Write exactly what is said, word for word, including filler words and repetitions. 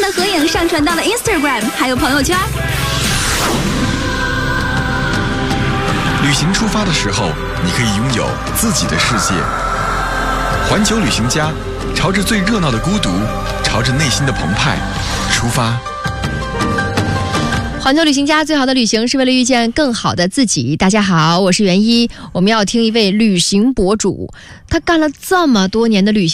的合影上传到了 Instagram 还有朋友圈。 旅行出发的时候，你可以拥有自己的世界。环球旅行家，朝着最热闹的孤独，朝着内心的澎湃出发。 环球旅行家，最好的旅行是为了遇见更好的自己。大家好，我是袁一，我们要听一位旅行博主，他干了这么多年的旅行